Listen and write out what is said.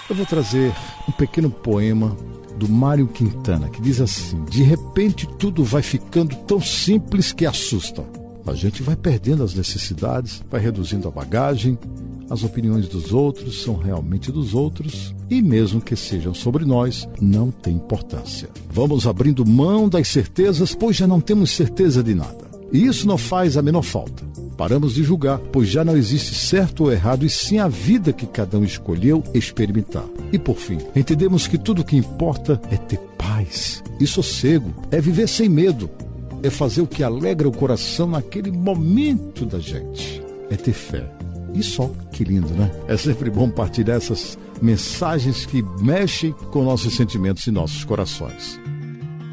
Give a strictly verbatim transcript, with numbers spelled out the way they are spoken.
Eu vou trazer um pequeno poema do Mário Quintana, que diz assim: de repente tudo vai ficando tão simples que assusta. A gente vai perdendo as necessidades, vai reduzindo a bagagem, as opiniões dos outros são realmente dos outros, e mesmo que sejam sobre nós, não tem importância. Vamos abrindo mão das certezas, pois já não temos certeza de nada. E isso não faz a menor falta. Paramos de julgar, pois já não existe certo ou errado, e sim a vida que cada um escolheu experimentar. E por fim, entendemos que tudo o que importa é ter paz e sossego, é viver sem medo, é fazer o que alegra o coração naquele momento da gente, é ter fé. E só, que lindo, né? É sempre bom partilhar essas mensagens que mexem com nossos sentimentos e nossos corações.